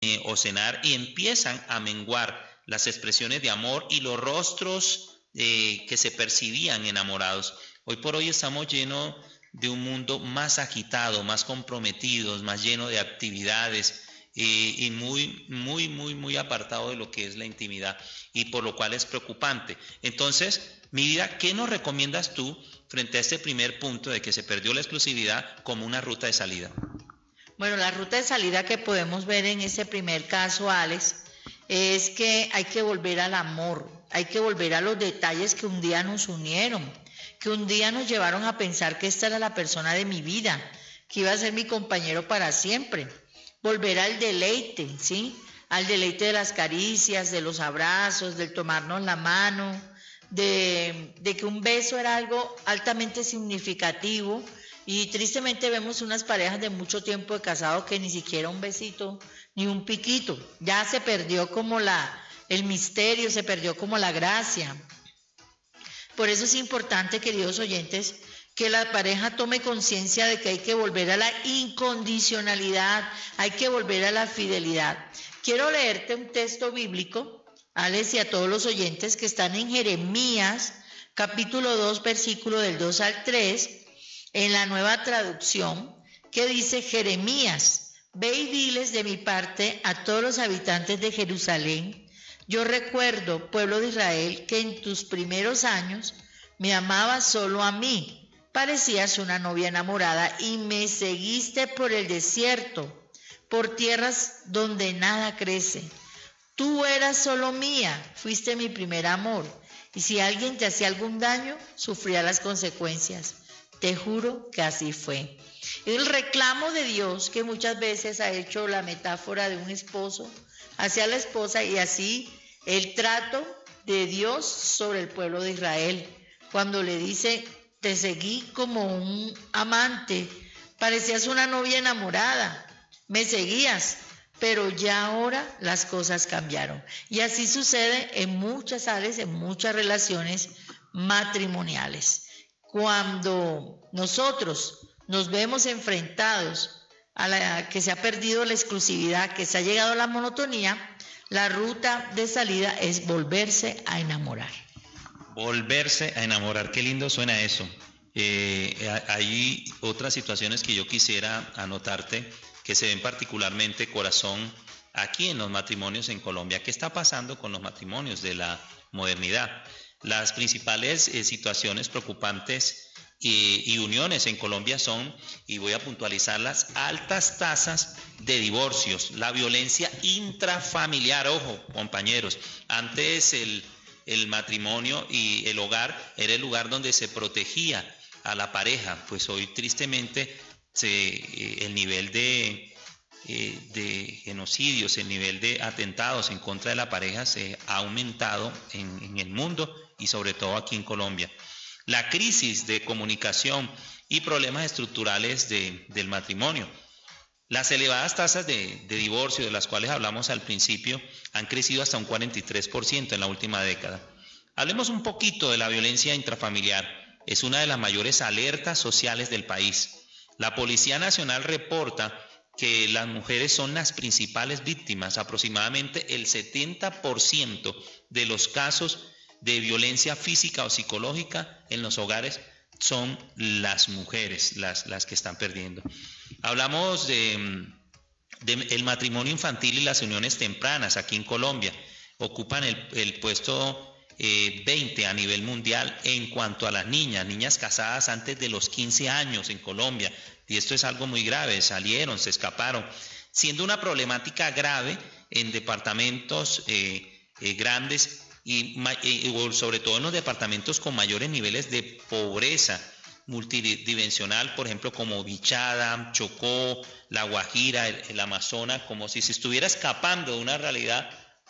o cenar y empiezan a menguar las expresiones de amor y los rostros que se percibían enamorados. Hoy por hoy estamos llenos de un mundo más agitado, más comprometidos, más lleno de actividades y muy apartado de lo que es la intimidad, y por lo cual es preocupante. Entonces, mi vida, ¿qué nos recomiendas tú frente a este primer punto de que se perdió la exclusividad como una ruta de salida? Bueno, la ruta de salida que podemos ver en ese primer caso, Alex, es que hay que volver al amor, hay que volver a los detalles que un día nos unieron, que un día nos llevaron a pensar que esta era la persona de mi vida, que iba a ser mi compañero para siempre. Volver al deleite, ¿sí? Al deleite de las caricias, de los abrazos, del tomarnos la mano, de que un beso era algo altamente significativo. Y tristemente vemos unas parejas de mucho tiempo de casado que ni siquiera un besito, ni un piquito. Ya se perdió como el misterio, se perdió como la gracia. Por eso es importante, queridos oyentes, que la pareja tome conciencia de que hay que volver a la incondicionalidad, hay que volver a la fidelidad. Quiero leerte un texto bíblico, Alex, y a todos los oyentes, que están en Jeremías, capítulo 2, versículo del 2 al 3, en la Nueva Traducción, que dice: Jeremías, ve y diles de mi parte a todos los habitantes de Jerusalén: yo recuerdo, pueblo de Israel, que en tus primeros años me amabas solo a mí, parecías una novia enamorada y me seguiste por el desierto, por tierras donde nada crece. Tú eras solo mía, fuiste mi primer amor, y si alguien te hacía algún daño, sufría las consecuencias. Te juro que así fue. El reclamo de Dios, que muchas veces ha hecho la metáfora de un esposo hacia la esposa, y así el trato de Dios sobre el pueblo de Israel, cuando le dice: te seguí como un amante, parecías una novia enamorada, me seguías, pero ya ahora las cosas cambiaron. Y así sucede en muchas áreas, en muchas relaciones matrimoniales. Cuando nosotros nos vemos enfrentados a que se ha perdido la exclusividad, que se ha llegado a la monotonía, la ruta de salida es volverse a enamorar. Volverse a enamorar, qué lindo suena eso. Hay otras situaciones que yo quisiera anotarte que se ven particularmente, corazón, aquí en los matrimonios en Colombia. ¿Qué está pasando con los matrimonios de la modernidad? Las principales situaciones preocupantes y uniones en Colombia son, y voy a puntualizarlas, altas tasas de divorcios, la violencia intrafamiliar. Ojo, compañeros, antes el matrimonio y el hogar era el lugar donde se protegía a la pareja, pues hoy tristemente el nivel de genocidios, el nivel de atentados en contra de la pareja se ha aumentado en el mundo y sobre todo aquí en Colombia. La crisis de comunicación y problemas estructurales del matrimonio. Las elevadas tasas de divorcio de las cuales hablamos al principio han crecido hasta un 43% en la última década. Hablemos un poquito de la violencia intrafamiliar. Es una de las mayores alertas sociales del país. La Policía Nacional reporta que las mujeres son las principales víctimas. Aproximadamente el 70% de los casos de violencia física o psicológica en los hogares son las mujeres las que están perdiendo. Hablamos de el matrimonio infantil y las uniones tempranas aquí en Colombia. Ocupan el puesto 20 a nivel mundial en cuanto a las niñas casadas antes de los 15 años en Colombia. Y esto es algo muy grave, se escaparon, siendo una problemática grave en departamentos grandes y sobre todo en los departamentos con mayores niveles de pobreza multidimensional, por ejemplo, como Bichada, Chocó, La Guajira, el Amazonas, como si se estuviera escapando de una realidad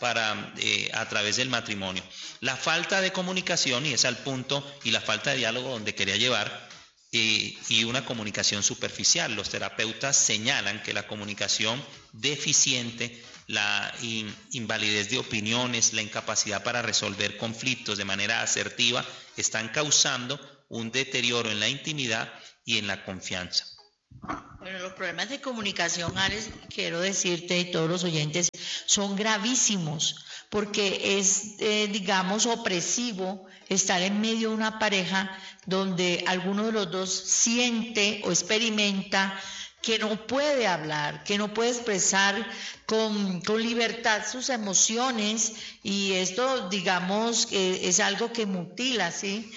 a través del matrimonio. La falta de comunicación, y es al punto, y la falta de diálogo donde quería llevar, y una comunicación superficial. Los terapeutas señalan que la comunicación deficiente, la invalidez de opiniones, la incapacidad para resolver conflictos de manera asertiva están causando un deterioro en la intimidad y en la confianza. Bueno, los problemas de comunicación, Alex, quiero decirte y todos los oyentes, son gravísimos porque es, digamos, opresivo estar en medio de una pareja donde alguno de los dos siente o experimenta que no puede hablar, que no puede expresar con libertad sus emociones, y esto, digamos, es algo que mutila, ¿sí?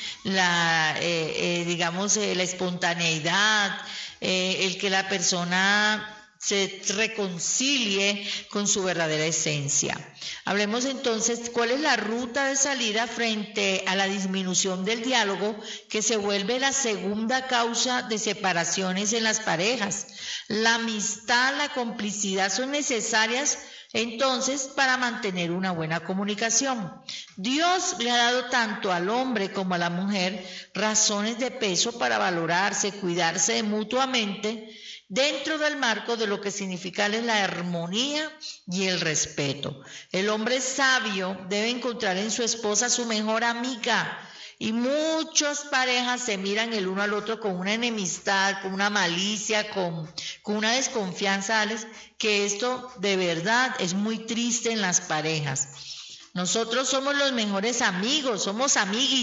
Digamos, la espontaneidad, el que la persona se reconcilie con su verdadera esencia. Hablemos entonces, ¿cuál es la ruta de salida frente a la disminución del diálogo, que se vuelve la segunda causa de separaciones en las parejas? La amistad, la complicidad son necesarias entonces para mantener una buena comunicación. Dios le ha dado tanto al hombre como a la mujer razones de peso para valorarse, cuidarse mutuamente, dentro del marco de lo que significa la armonía y el respeto. El hombre sabio debe encontrar en su esposa su mejor amiga, y muchas parejas se miran el uno al otro con una enemistad, con una malicia, con una desconfianza, Alex, que esto de verdad es muy triste en las parejas. Nosotros somos los mejores amigos, somos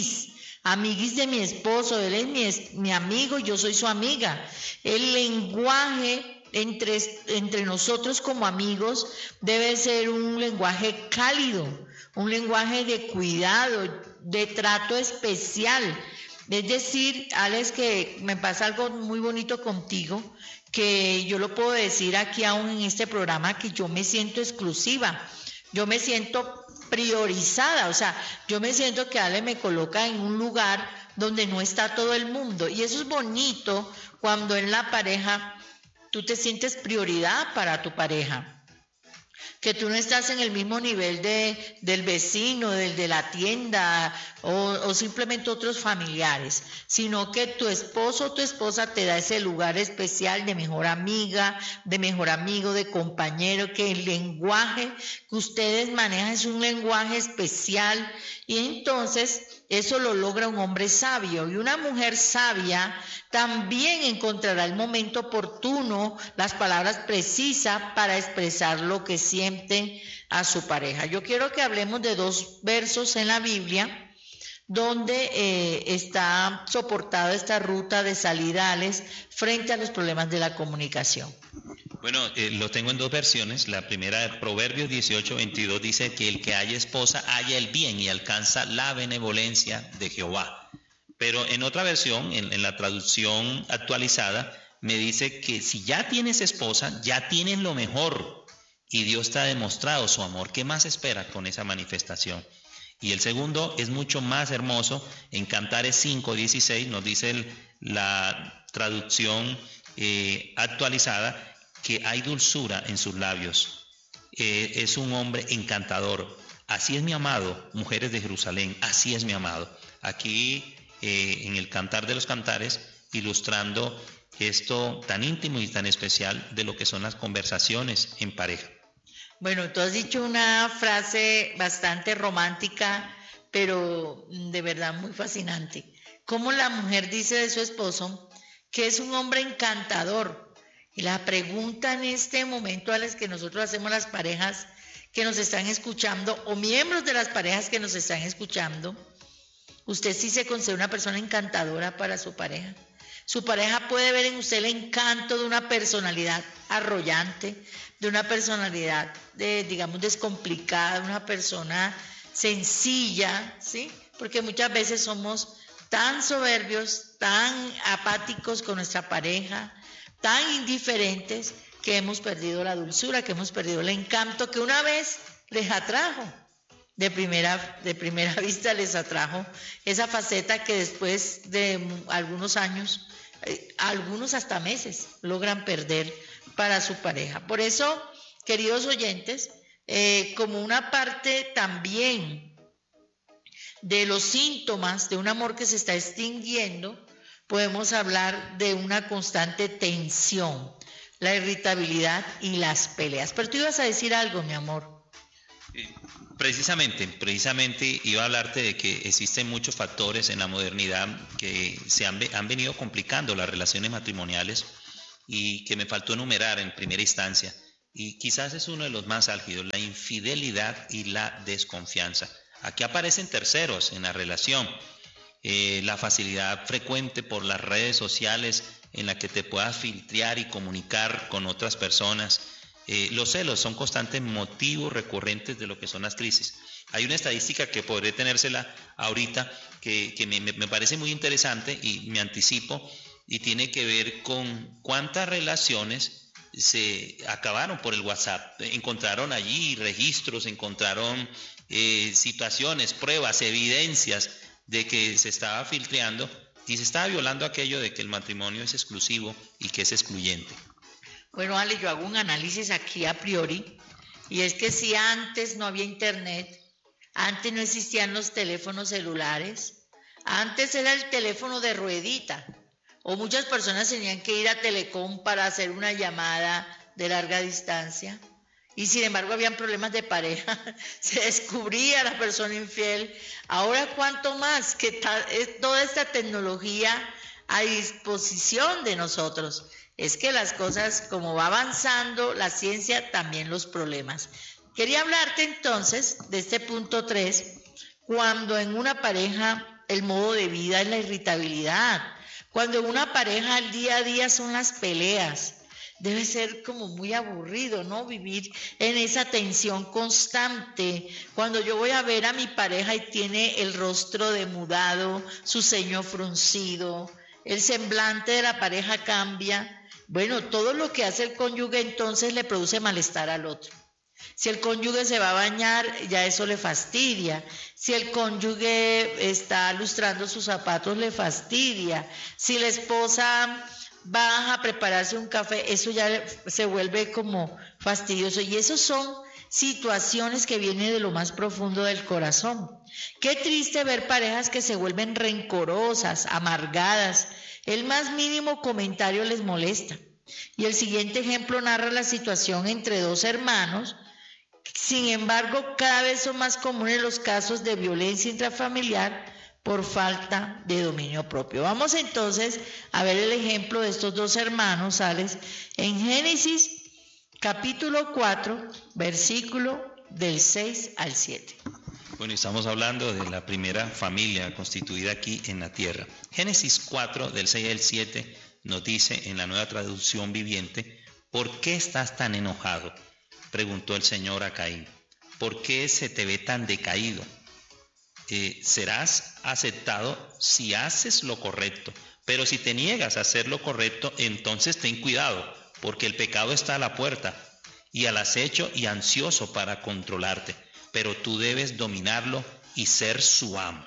amiguis de mi esposo, él es mi amigo y yo soy su amiga. El lenguaje entre nosotros como amigos debe ser un lenguaje cálido, un lenguaje de cuidado, de trato especial. Es decir, Alex, que me pasa algo muy bonito contigo, que yo lo puedo decir aquí aún en este programa, que yo me siento exclusiva, yo me siento priorizada, o sea, yo me siento que Ale me coloca en un lugar donde no está todo el mundo, y eso es bonito cuando en la pareja tú te sientes prioridad para tu pareja, que tú no estás en el mismo nivel del vecino, del de la tienda o simplemente otros familiares, sino que tu esposo o tu esposa te da ese lugar especial de mejor amiga, de mejor amigo, de compañero, que el lenguaje que ustedes manejan es un lenguaje especial, y entonces eso lo logra un hombre sabio, y una mujer sabia también encontrará el momento oportuno, las palabras precisas para expresar lo que siente a su pareja. Yo quiero que hablemos de dos versos en la Biblia donde está soportada esta ruta de salidales frente a los problemas de la comunicación. Bueno, lo tengo en dos versiones. La primera, Proverbios 18:22, dice que el que haya esposa halla el bien y alcanza la benevolencia de Jehová. Pero en otra versión, en la traducción actualizada, me dice que si ya tienes esposa, ya tienes lo mejor, y Dios te ha demostrado su amor. ¿Qué más esperas con esa manifestación? Y el segundo es mucho más hermoso. En Cantares 5:16 nos dice la traducción actualizada, que hay dulzura en sus labios, es un hombre encantador. Así es mi amado, mujeres de Jerusalén, así es mi amado. Aquí en el Cantar de los Cantares, ilustrando esto tan íntimo y tan especial de lo que son las conversaciones en pareja. Bueno, tú has dicho una frase bastante romántica, pero de verdad muy fascinante. Cómo la mujer dice de su esposo que es un hombre encantador. Y la pregunta en este momento a las que nosotros hacemos, las parejas que nos están escuchando o miembros de las parejas que nos están escuchando, ¿usted sí se considera una persona encantadora para su pareja? Su pareja puede ver en usted el encanto de una personalidad arrollante, de una personalidad, digamos, descomplicada, de una persona sencilla, ¿sí? Porque muchas veces somos tan soberbios, tan apáticos con nuestra pareja, tan indiferentes, que hemos perdido la dulzura, que hemos perdido el encanto que una vez les atrajo. De primera vista les atrajo esa faceta que después de algunos años, algunos hasta meses, logran perder para su pareja. Por eso, queridos oyentes, como una parte también de los síntomas de un amor que se está extinguiendo, podemos hablar de una constante tensión, la irritabilidad y las peleas. Pero tú ibas a decir algo, mi amor. Precisamente iba a hablarte de que existen muchos factores en la modernidad que han venido complicando las relaciones matrimoniales, y que me faltó enumerar en primera instancia, y quizás es uno de los más álgidos: la infidelidad y la desconfianza. Aquí aparecen terceros en la relación, la facilidad frecuente por las redes sociales en la que te puedas filtrar y comunicar con otras personas. Los celos son constantes motivos recurrentes de lo que son las crisis. Hay una estadística que podré tenérsela ahorita que me parece muy interesante y me anticipo, y tiene que ver con cuántas relaciones se acabaron por el WhatsApp. Encontraron allí registros, encontraron situaciones, pruebas, evidencias de que se estaba filtrando y se estaba violando aquello de que el matrimonio es exclusivo y que es excluyente. Bueno, Ale, yo hago un análisis aquí a priori, y es que si antes no había internet, antes no existían los teléfonos celulares, antes era el teléfono de ruedita, o muchas personas tenían que ir a Telecom para hacer una llamada de larga distancia, y sin embargo habían problemas de pareja, se descubría la persona infiel. Ahora cuánto más que toda esta tecnología a disposición de nosotros. Es que las cosas, como va avanzando la ciencia, también los problemas. Quería hablarte entonces de este punto 3, cuando en una pareja el modo de vida es la irritabilidad, cuando en una pareja el día a día son las peleas. Debe ser como muy aburrido, ¿no? Vivir en esa tensión constante. Cuando yo voy a ver a mi pareja y tiene el rostro demudado, su ceño fruncido, el semblante de la pareja cambia. Bueno, todo lo que hace el cónyuge entonces le produce malestar al otro. Si el cónyuge se va a bañar, ya eso le fastidia. Si el cónyuge está lustrando sus zapatos, le fastidia. Si la esposa va a prepararse un café, eso ya se vuelve como fastidioso. Y eso son situaciones que vienen de lo más profundo del corazón. Qué triste ver parejas que se vuelven rencorosas, amargadas. El más mínimo comentario les molesta. Y el siguiente ejemplo narra la situación entre dos hermanos. Sin embargo, cada vez son más comunes los casos de violencia intrafamiliar por falta de dominio propio. Vamos entonces a ver el ejemplo de estos dos hermanos, ¿sales? En Génesis capítulo 4, versículo del 6 al 7. Bueno, estamos hablando de la primera familia constituida aquí en la tierra. Génesis 4, del 6 al 7, nos dice en la Nueva Traducción Viviente: ¿por qué estás tan enojado?, preguntó el Señor a Caín. ¿Por qué se te ve tan decaído? Serás aceptado si haces lo correcto, pero si te niegas a hacer lo correcto, entonces ten cuidado, porque el pecado está a la puerta y al acecho y ansioso para controlarte, pero tú debes dominarlo y ser su amo.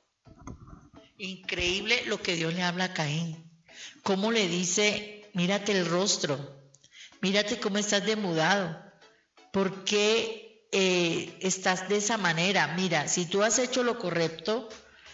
Increíble lo que Dios le habla a Caín. Cómo le dice: mírate el rostro, mírate cómo estás demudado, ¿por qué estás de esa manera? Mira, si tú has hecho lo correcto,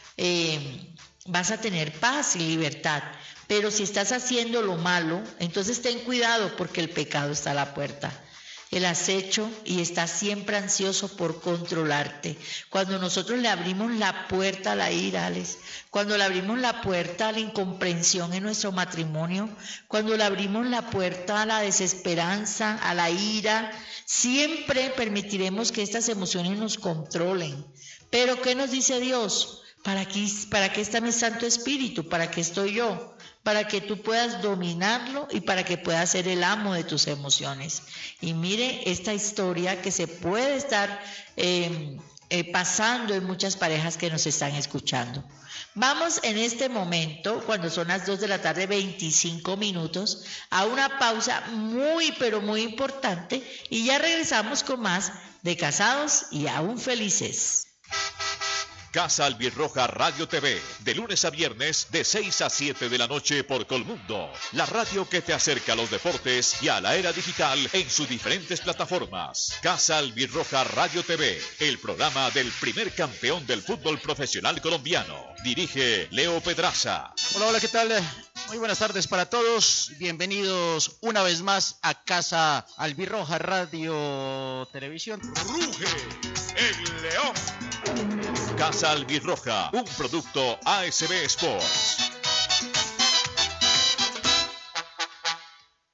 vas a tener paz y libertad, pero si estás haciendo lo malo, entonces ten cuidado, porque el pecado está a la puerta, el acecho, y está siempre ansioso por controlarte. Cuando nosotros le abrimos la puerta a la ira, Alex, cuando le abrimos la puerta a la incomprensión en nuestro matrimonio, cuando le abrimos la puerta a la desesperanza, a la ira, siempre permitiremos que estas emociones nos controlen. Pero ¿qué nos dice Dios? ¿Para qué está mi Santo Espíritu? ¿Para qué estoy yo? Para que tú puedas dominarlo y para que puedas ser el amo de tus emociones. Y mire esta historia que se puede estar pasando en muchas parejas que nos están escuchando. Vamos en este momento, cuando son las 2 de la tarde, 25 minutos, a una pausa muy, pero muy importante, y ya regresamos con más de Casados y Aún Felices. Casa Albirroja Radio TV, de lunes a viernes de 6 a 7 de la noche por Colmundo. La radio que te acerca a los deportes y a la era digital en sus diferentes plataformas. Casa Albirroja Radio TV, el programa del primer campeón del fútbol profesional colombiano. Dirige Leo Pedraza. Hola, hola, ¿qué tal? Muy buenas tardes para todos. Bienvenidos una vez más a Casa Albirroja Radio Televisión. Ruge el león. Casa Albirroja, un producto ASB Sports.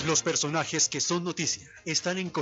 Los personajes que son noticia están en